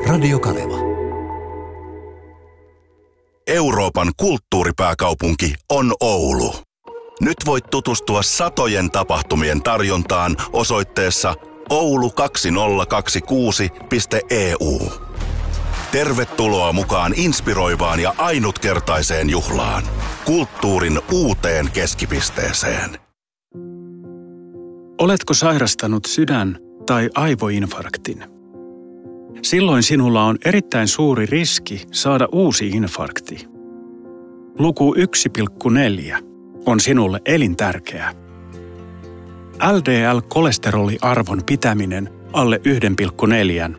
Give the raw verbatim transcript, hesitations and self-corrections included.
Radio Kaleva. Euroopan kulttuuripääkaupunki on Oulu. Nyt voit tutustua satojen tapahtumien tarjontaan osoitteessa oulu kaksituhattakaksikymmentäkuusi piste e u. Tervetuloa mukaan inspiroivaan ja ainutkertaiseen juhlaan. Kulttuurin uuteen keskipisteeseen. Oletko sairastanut sydän- tai aivoinfarktin? Silloin sinulla on erittäin suuri riski saada uusi infarkti. Luku yksi pilkku neljä on sinulle elintärkeä. L D L-kolesteroliarvon pitäminen alle yksi pilkku neljä